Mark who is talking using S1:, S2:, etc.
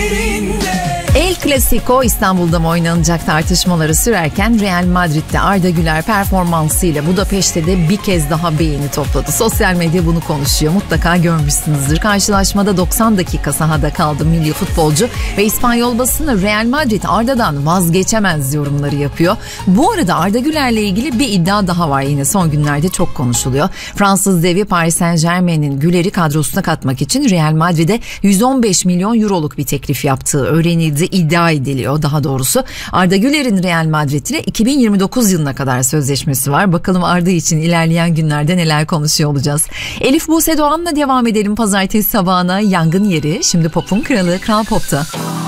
S1: El Clasico İstanbul'da mı oynanacak tartışmaları sürerken Real Madrid'de Arda Güler performansıyla Budapeşte de bir kez daha beğeni topladı. Sosyal medya bunu konuşuyor. Mutlaka görmüşsünüzdür. Karşılaşmada 90 dakika sahada kaldı milli futbolcu ve İspanyol basını Real Madrid Arda'dan vazgeçemez yorumları yapıyor. Bu arada Arda Güler'le ilgili bir iddia daha var, yine son günlerde çok konuşuluyor. Fransız devi Paris Saint-Germain'in Güler'i kadrosuna katmak için Real Madrid'e 115 milyon euroluk bir teklif yaptığı öğrenildi. İddia ediliyor daha doğrusu. Arda Güler'in Real Madrid ile 2029 yılına kadar sözleşmesi var. Bakalım Arda için ilerleyen günlerde neler konuşuyor olacağız. Elif Buse Doğan'la devam edelim pazartesi sabahına. Yangın Yeri şimdi pop'un kralı Kral Pop'ta.